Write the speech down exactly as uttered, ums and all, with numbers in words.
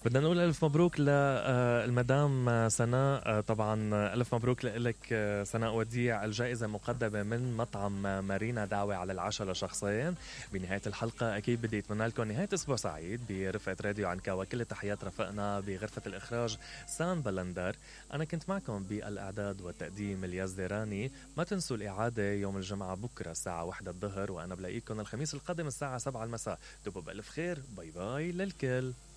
بدنا نقول ألف مبروك للمدام سناء. طبعا ألف مبروك لك سناء وديع. الجائزة مقدمة من مطعم مارينا، دعوة على العشاء لشخصين. بنهاية الحلقة أكيد بدي أتمنى لكم نهاية أسبوع سعيد برفقة راديو عنكا، وكل تحيات رفقنا بغرفة الإخراج سان بلندر. أنا كنت معكم بالإعداد والتقديم الياس ديراني. ما تنسوا الإعادة يوم الجمعة بكرة الساعة واحدة الظهر، وأنا بلاقيكم الخميس القادم الساعة سبعة المساء. دوبوا بألف خير، باي باي للكل.